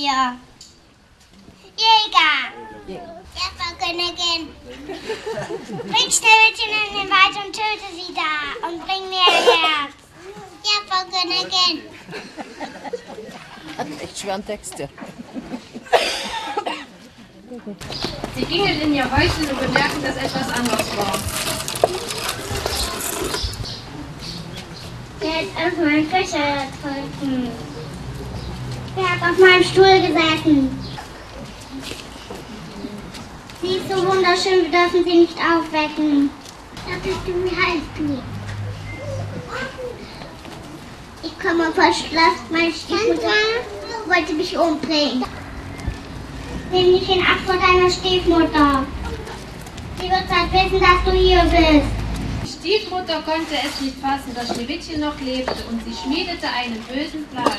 ihr? Jäger. Ja, Frau Königin. Bring Schneewittchen in den Wald und töte sie da und bring mir ein Herz. Ja, Frau Königin. Echt schweren Texte. Sie gingen in ihr Häuschen und bemerkten, dass etwas anders war. Der ist auf meinen Fischer getrunken. Der hat auf meinem Stuhl gesessen. Sie ist so wunderschön, wir dürfen sie nicht aufwecken. Wie heißt du? Ich komme vom Schloss, meine Stiefmutter wollte mich umbringen. Nimm dich ihn ab von deiner Stiefmutter. Sie wird halt wissen, dass du hier bist. Die Stiefmutter konnte es nicht fassen, dass Schneewittchen noch lebte, und sie schmiedete einen bösen Plan.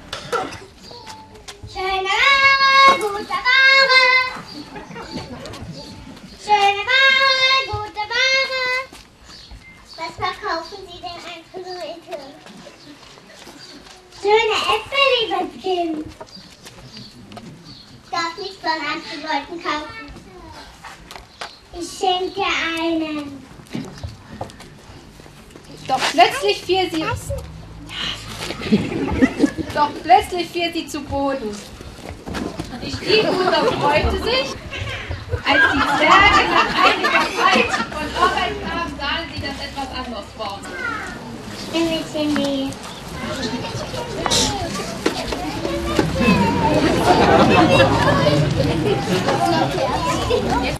Schöne Ware, gute Ware. Schöne Ware, gute Ware. Was verkaufen Sie denn einfach Leute? Schöne Äpfel, liebes Kind. Ich darf nicht von anderen Leuten kaufen. Ich schenke dir einen. Doch plötzlich fiel sie zu Boden. Die Stiefmutter freute sich. Als die Zwerge nach einiger Zeit von Arbeit kamen, sahen sie, dass etwas anders war. Schneewittchen, die.